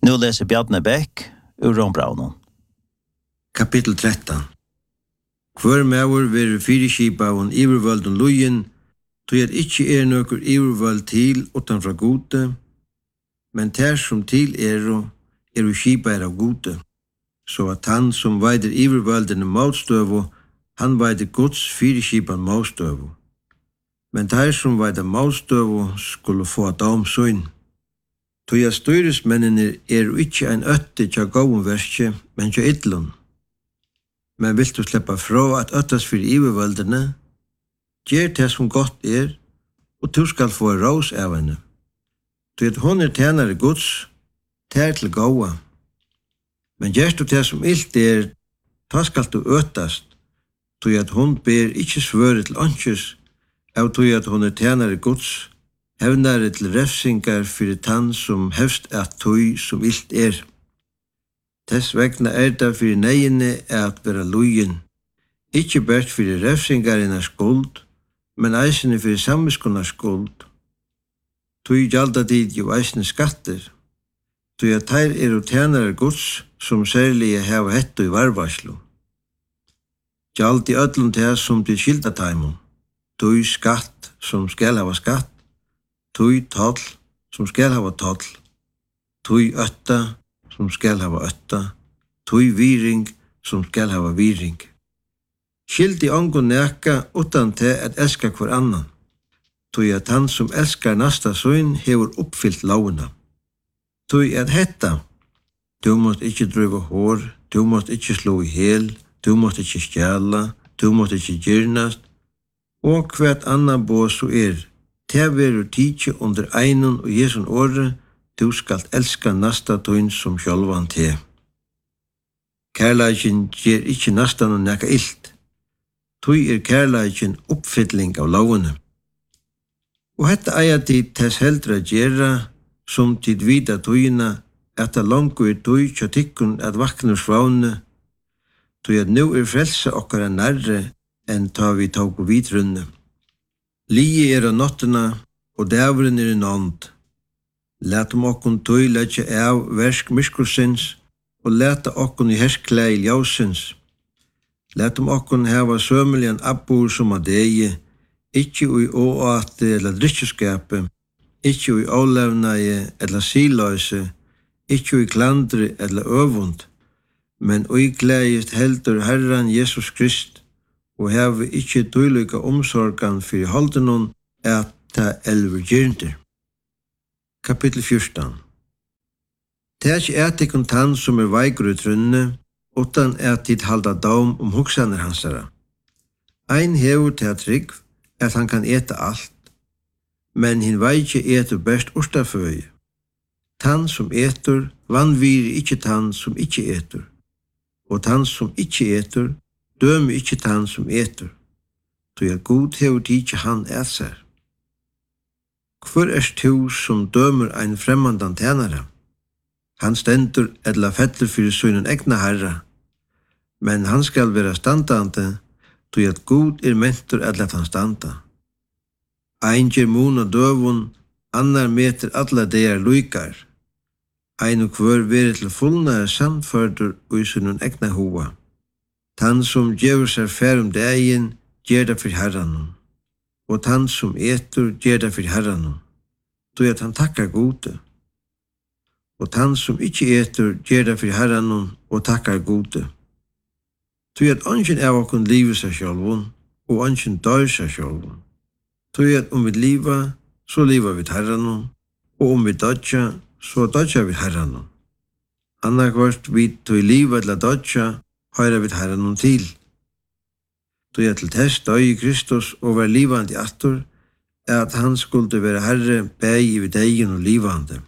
Nu leser Bjarne Bæk ur Rombraunen. Kapitel 13. Hver maur ver fyrirskipa og ivervölden lujen, tog at ikkje nøkur ivervöld til utan fra gode, men ter som til skipa av gode, så at han som veider ivervöldene motstøvo, han veider Guds fyrirskipan motstøvo. Men ter som veider motstøvo skulle få domsøyn. Tog at styresmennene ikkje ein øtte tja gåen verske, men tja idlun. Men vil du sleppa fra at øttas fyrir ivervöldene, gjer det som godt og du skal få rås av henne. Du at hon tjenare Guds, ter til gåa. Men gjerst du det som ilt ta skal du øtast, du at hon ber ikkje svøre til åndsjes, av du at hon tjenare Guds, hevnare til refsingar fyrir tann som hevst at tøy som ilt Tess vegna det fyrir negine at vera lujen, ikkje bært fyrir refsingarina skuld, men eisene fyrir samviskona skuld. Tøy gjalda dit jo eisene skatter, tøy at teir tjenarar Guds som særlige heva hettu i varvarslu. Gjald i öllum til som til skildatæmum, tøy skatt som skal hava skatt, tøy toll som skal hava toll, tøy ötta som skal hava ötta, tøy viring som skal hava viring. Skildi ongun neka utan til at elska hver annan, tøy at han som elskar nasta søyn hevur uppfyllt lovuna. Tøy at hetta, du måst ikkje drøva hår, du måst ikkje slå i hel, du måst ikkje stjæla, du måst ikkje gyrnast, og hvert annan bå så te veru tidje under einun og Jesun åre, du skal elska nasta tøyn som sjálvan te. Kærleikin gjer ikkje nastan neka ilt, tøy kærleikin uppfylling av lovene. Og hetta eier tid tess heldra gjerra, som tid vida tøyina, at det langu tøy tja tikkun at vakna svavne, tøy at nu frelsa okkara nærre enn ta vi tåg vidrunne. Lie av nottena, og dævren i nånd. Lætum okkun tøy letja av versk myskursins, og leta okkun i hersklæi ljósins. Lætum okkun heva sømelian abbur som a degi, ikkje ui óati eller drikkjeskapi, ikkje ui ólevnai eller síløyse, ikkje ui klandri eller øvund, men ui gleist heldur Herran Jesus Krist, og hevi ikkje døylyka omsorgan fyrir holdenun at ta elver gyrndir. Kapitel 14. Tæk etikun tann som veikur i trunne, utan tid halda dom hugsanir hansara. Ein hevur til trygg at han kan eta alt, men hin veikje etur best urstaføye. Tann som etur, vanviri ikkje tann som ikkje etur, og tann som ikkje etur, dømi ikkje tann som etur, tøy at god hevur tidje han seg. Hvor tu som dømer ein fremmandan tjenare? Han stendur eller fettler fyrir sønnen egna herra, men han skal vera standande, tøy at god mentur eller at han standa. Ein gjer mun og døvun, annar meter alla deir luikar. Ein og hver veri til fullnare samførdur ui sønnen egna hoa. Tann som gjør seg færum degin, gjer det for herranum, og tann som etur gjer det for herranum, tøy at han takkar gode. Og tann som ikkje etur gjer det for herranum og takkar gode. Tøy at ongen av okkun livet seg sjálvun, og ongen dør seg sjálvun. Tøy at vi liva, så liva vi herranum, og vi dødja, så dødja vi herranum. Annarkvart vi tøy liva eller dødja, høyra vi herranum til. Tøy at til test døy i Kristus og var livandi attur, at han skulle være herre bæg i degen og livande.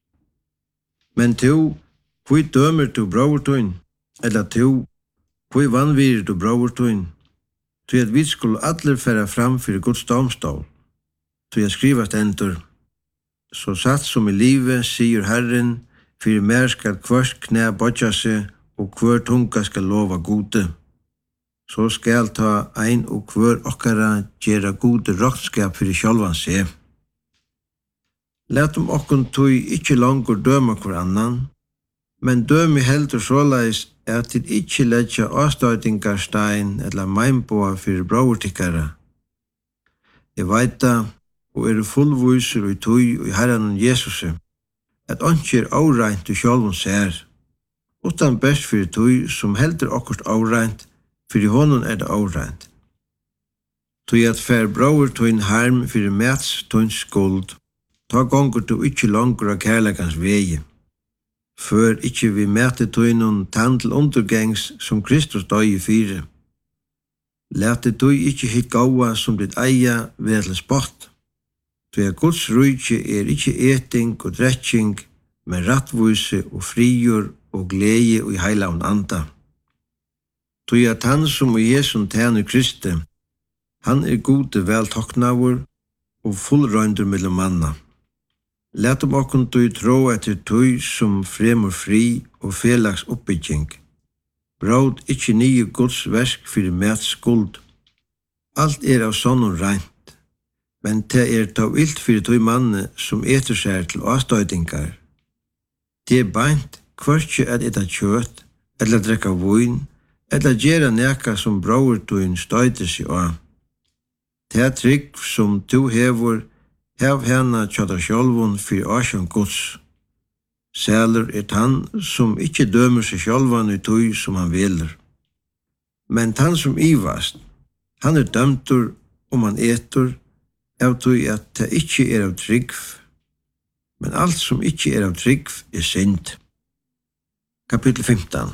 Men tu, hvor dømer du bravertøyn, eller tu, hvor vanvirer du bravertøyn, tøy at vi skulle atler færa fram fyrir Guds domstol, tøy at skriva stendur, så satt som i livet, sier Herren, fyrir mer skal kvart knæ bodja seg, og hver tunga skal lova gode. Så skal ta ein og hver okkara gjera gode roktskap fyrir sjálvan seg. Lætum okkun tøy ikkje langur døma hver annan, Men dømi heldur såleis at tid ikkje letja avstøytingarstein eller meinboa fyrir bróurtikkara. Jeg veita og fullvísur i tøy og i Herren Jesusi, at onki óreint i sjálvum sér, utan best fyrir tøy som heldur okkurt óreint, fyrir honum det óreint. Tøy at fer bróur tøyn harm fyrir mats tøyn skuld, ta gongur du ikkje langur av kærleikans vegi. Før ikkje vi mæte tøynun tann til undergengs som Kristus døy fyrir. Lærte du ikkje hitt gaua som ditt eia ved til spott. Du Guds rujtje ikkje eting og drekking, men rattvise og frigjur og glede og i heilavn anda. Du han som i Jesu tænu Kristi, han gode vel toknavur og fullrøyndur mellom manna. Læt okkun du tro etter tøy som fremur fri og felags oppbygging. Bråd ikkje nye Guds versk fyrir mæts skuld. Alt av sånn reint, men det ta ilt fyrir tøy manne som eter seg til avstøydingar. Det beint kvarskje at etta kjøtt, eller drekka vøyn, eller gjera neka som bråur tøyn støyder seg av. Det trygg som du hevur, hev hana tjata sjálvun fyrir asjan Guds. Sælur tann som ikkje dømer seg sjálvan i tøy som han veler. Men tann som ivast, han dømtur om han etur, av tøy at det ikkje av tryggv. Men alt som ikkje av tryggv synd. Kapittel 15.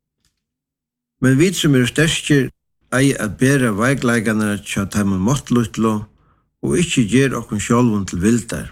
Men vi som sterskir ei at bera veikleikanar tja tæmum måttluttlo, og ikkje gjer okkun sjálvun til vildar.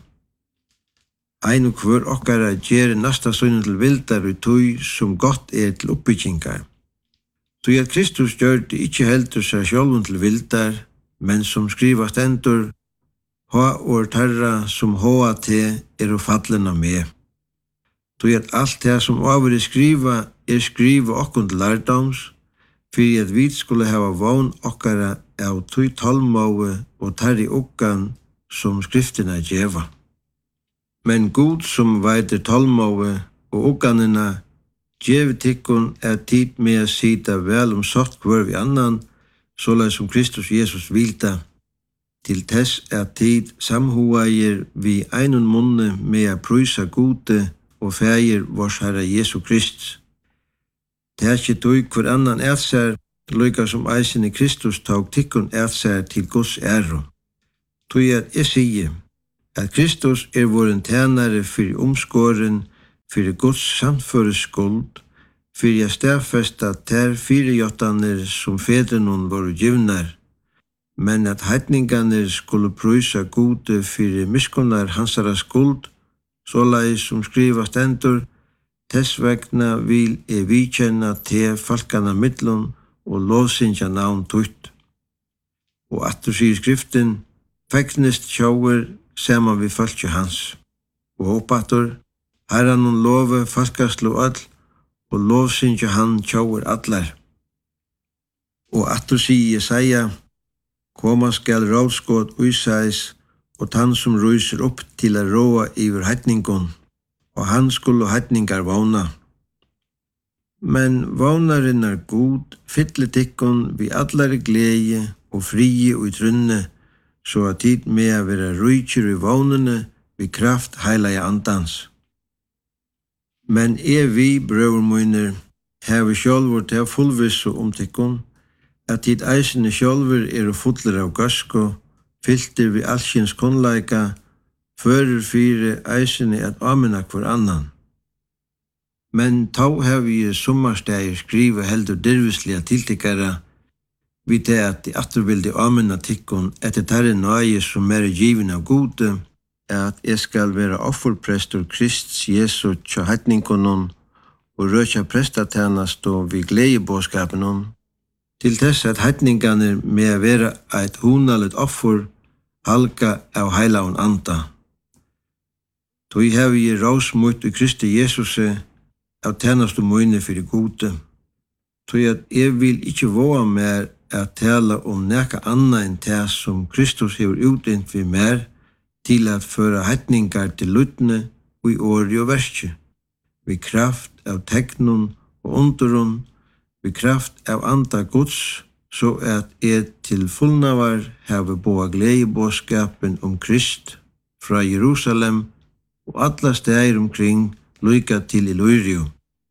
Ein og hver okkara gjer nasta sønnen til vildar og tøy som gott til oppbyggingar. Tøy at Kristus gjørte ikkje heldur seg sjálvun til vildar, men som skriva stendur, ha og tarra som hoa te fallena med. Tøy at alt det som avri skriva skriva okkun til lærdoms, fyrir at vi skulle hava vogn okkara av tøy tolmåve og tarri okkan som skriftina djeva. Men Gud som veitir tolmåve og okkanina djevi tikkun tid med å sita vel sott hver vi annan, såleis som Kristus Jesus vilta, til tess tid samhuair vi einun munne med å prysa gode og fægir vårs Herre Jesu Krist. Det ikkje tøy hver annan seg, lykka som eisen i Kristus tåg tikkun seg til Guds æro. Tøy at jeg sier at Kristus våren tænare fyrir omskåren, fyrir Guds samføres skuld, fyrir stedfesta ter fyrirjottaner som fedrenon voru givnar, men at heitninganer skulle prysa gode fyrir miskunnar hansara skuld, såleis som skriva stendur, tess vegna vil vikjenna te falkana mittlun og lovsynja navn tutt. Og at du sier skriften, fegnest sjáur saman vi falkju hans. Og hópatur, herran love falkaslu all, og lovsynja han sjáur allar. Og at du sier Jesaja, koma skal rådskot uisæs, og tann som røyser opp til a råa yfir heitningun, og han skulle heitningar våna. Men vånaren god, fylle tikkun vi allare glede og frie og i trunne, så at tid med å være rujkir i vånene vi kraft heilige andans. Men vi, brøvermøyner, hever sjálfur til fullvissu tikkun, at tid eisene sjálfur fuller av gasko, fylter vi allskins kunnleika, fører fire eisene at amena hver annan. Men ta har vi sommarsteg skriva heldur dirvisliga tiltikkara, vi det at de attervilde amena tikkun etter tarre nøye som givin av gode, at jeg skal være offerprestor Krist Jesu tja heitningunon og røkja prestaternast og vi gledebåskapenon, til tess at heitninganer med å være eit hunalet offer halka av heilavn anda. Tøy hever jeg rausmut i Kristi Jesusi av tænastu møyne fyrir gode. Tøy at jeg vil ikkje våga mer at tala neka anna enn det som Kristus hever utdent vi mer til at føra heitningar til luttne og i åri og verskje, vi kraft av teknon og underon, vi kraft av anda Guds, så at til fullnavar have boa gledebåskapen Krist fra Jerusalem og alla steder omkring lyka til Illyrio.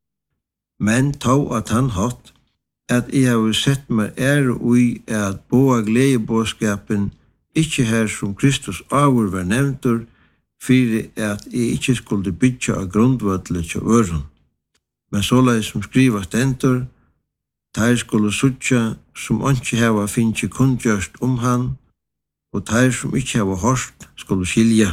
Men tå at han hatt, at jeg har sett meg ui at boa gledebåskapen ikkje her som Kristus avur var nevntur, fyrir at jeg ikkje skulle bytja av grundvødlet til øren. Men såleis som skriva stendur, teir skulle suttja som ikkje hava finnje kunngjørst han, og teir som ikkje hava hørt skulle skilja.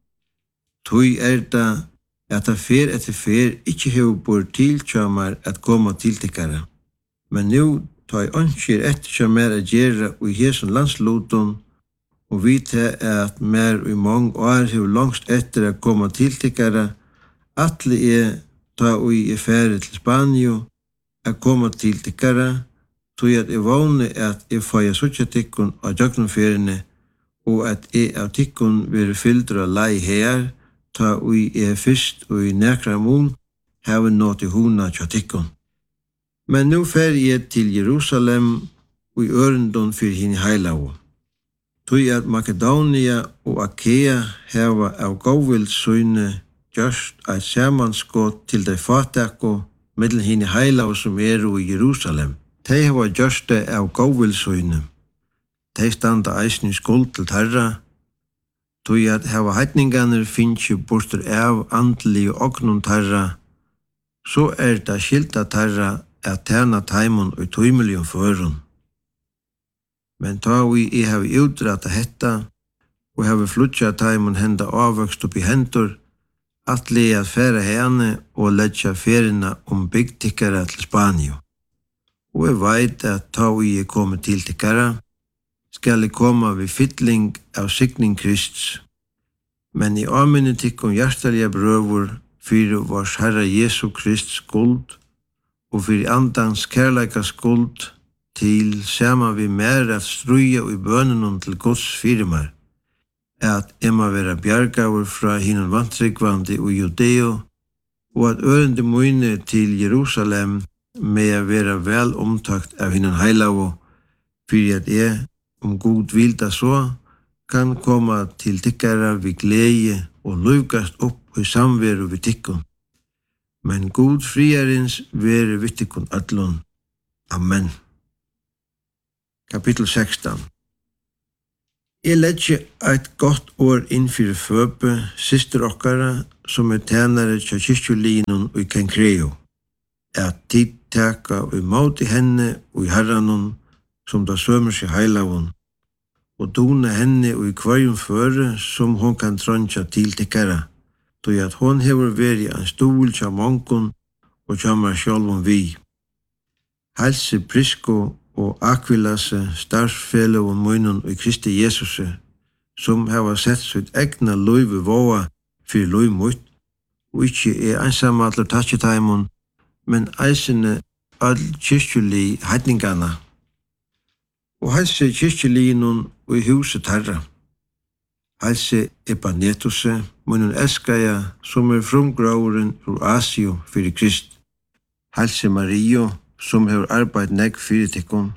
Tøy det at det fer etter fer ikkje hava bort tilkjamar at koma tiltikkara. Men nu tar ikkje etterkjamar at gjera ui hesun landsluton, og vite at mer i mange år hevur langst etter at koma tiltikkara, atle ta ui fære til Spanio, at koma tiltikkara, tog at vågne at fæja suttja tikkun av djøgnumferene, og at av tikkun veri fyldra lei her, ta ui fyrst og i nekra mun, hava nått i hona tja tikkun. Men nu fer jeg til Jerusalem, og i ørendon fyrir hinn heilavu. Tui at Makedonia og Akea hava av góðvildsøyne gjørst eit samanskot til dei fatakko mellom hinn heilavu som i Jerusalem. Tei hava gjørst det av góðvildsøyne. Tei standa eisni skuld til Herra, tui at hava heitninganer finnje bortur av andli og ognun Herra, så det skilta Herra at tjena taimon og tøymelion førun. Men ta vi har utrata hetta, og har flutja taimon henda avvøkst opp i hendur, atle at færa henne og letja ferina bygtikkara til Spanio. Og jeg veit at ta vi kommet til tikkara, skal jeg komme ved fytling av sikning Krists. Men i avminne tikkum hjertelige brøvur fyrir vårs Herra Jesu Krist skuld, og fyrir andans kærleika skuld, til sama vi mer at struja i bønenum til Guds fyrirmar, at må vera bjargavur fra hinnan vantrykvandi og Judeo, og at ørende møyne til Jerusalem med vera vel omtakt av hinnan heilavu, fyrir at God vilda så, kan koma til tikkara vi glede og lukast opp i samveru vi tikkun. Men God friarins vere vi tikkun allun. Amen. Kapitel 16. Jeg letje eit godt år innfyrir Føbe, syster okkara, som tænare tja kyrkjulinun og Kenkreo, at tid teka og måti henne og i herranun, som da sømer seg heilavun, og dona henne og i kvarjum føre, som hon kan trøntja til tikkara, tog at hon hever veri en stol tja mongun og tjamar sjálfum vi. Halse Prisko og Aquilase, starfsfellowen møynun og Kristi Jesuse, som hava sett sitt egna løyve våa fyrir løy møyt, og ikkje einsamallar tatjetaimon, men eisene all kyrkjuli heitningana. Og halse kyrkjulinun og i huset Herra. Halse Epanetuse, møynun Eskaja, som frumgrauren ur Asio fyrir Krist. Halse Mario, som hefur arbeid negg fyrir tikkun.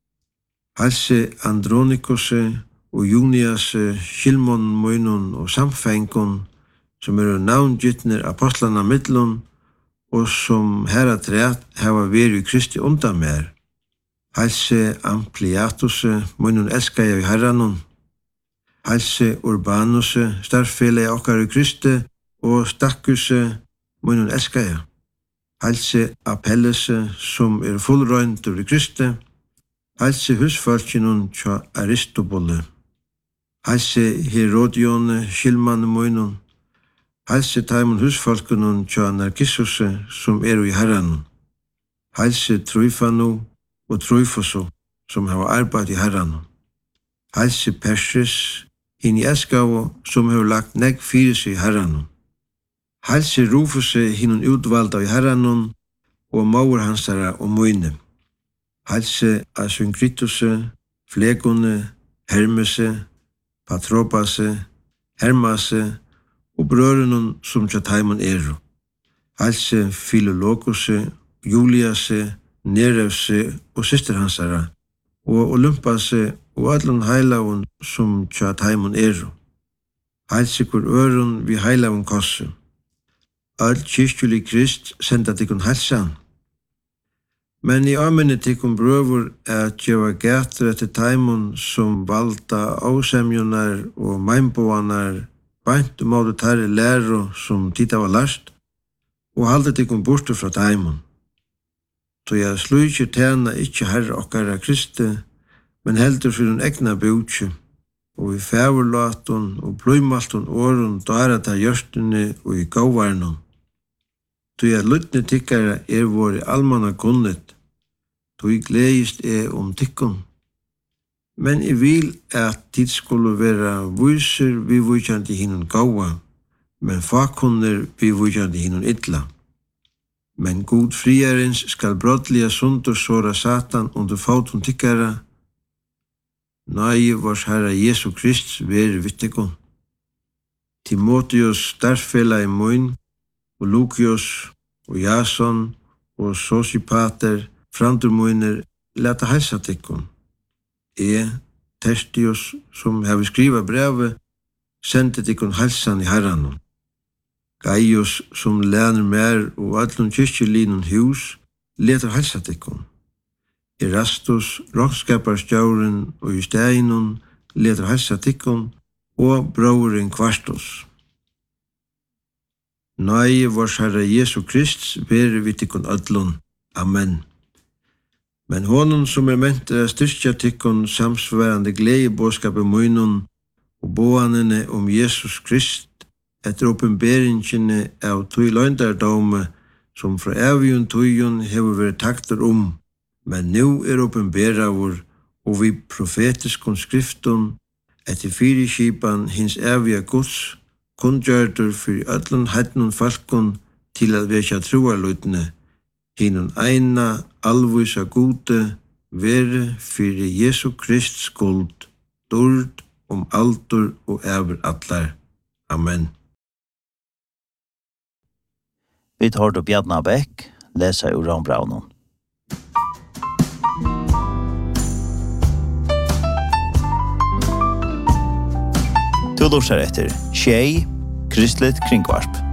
Halse Andronikose og Juniase, Shilmon møynun og samfengun, som navngytner apostlana millun, og som herra træt hava veri i Kristi undan mer. Halse Ampliatuse, møynun Eskaja i herranun. Halse Urbanuse, starffele okkar i Kristi, og Stakkuse, møynun Eskaja. Halse Apellese, som fullrøyntur i Kristi. Halse husfalkinun tja Aristobole. Halse Herodione, Shilman møynun. Halse taimon husfalkinun tja Narkissuse, som i herranun. Halse Tryfanu og Tryfosu, som hava arbeid i herranun. Halse Persis, hinn i Eskavo, som hava lagt negg fyrir seg i herranun. Halse Rufuse, hinnun utvalda i herranun, og maur hansara og møyne. Halse Asynkrituse, Flegone, Hermese, Patrobase, Hermase, og brørunun som tja taimon Halse Philologose, Juliase, Nerevse og syster hansara, og Olympase og allon heilavun som tja taimon eru. Halsikur örun vi heilavun kossu. All kyrkjuli Krist senda tikkun halsan. Men I áminni tikkun brøvur at geva gætur etter taimon som valda ásemjunar og meinboanar bænt móðu tæri læru som tita var last, og halda tikkun burtur fra taimon. Så jeg slujtje tjena ikkje herre okkara Kristi, men heldur fyrir en egna bjútje, og I fævurlatun og bløymaltun årun dara ta hjørstuni og I gåvarnum. Så jeg lutni tikkara våri almanna kunnet, så jeg gledist tikkun. Men I vil at tid skulle vera vísir vi vujandi hinun gåva, men fakunnir vi vujandi hinun illa. Men Gud friarins skal brotliga sundur såra Satan under fótum tikkara. Nei, vars Herra Jesu Krist veri vittikon. Timotheus starffela I mun, og Lukios, og Jason, og Sosipater, frandur munir, leta heilsa tikkon. Tertius, som hefi skriva brevi, sendi tikkon heilsan I herranum. Gaius, som læner mer og allum kyrkjelinun hús, letar heilsa tikkun. Erastus, rokkskaparstjórin og I steinun, letar heilsa tikkun, og bróðurin Kvartus. Nei, vars Herra Jesu Krist, veri við tikkun öllun. Amen. Men honum som ment að styrkja tikkun samsvarandi gleðibóskapi munun og bóanini Jesus Krist, etter åpenberingene av tøy løgndardóme som fra evjun tøyun hefur verið taktur men nú åpenberavur og vi profetiskon skriftun etter fyrirskipan hins evja Guds kundgjördur fyrir öllun hætnun falkun til að vekja trúarlutne hinun eina alvísa gode veri fyrir Jesu Krist skuld, durd aldur og evur allar. Amen. Vi tar då Bjarna Bäck, läsa ur Rombraunon. Du lussar etter Tjej, Kristligt kringvarp.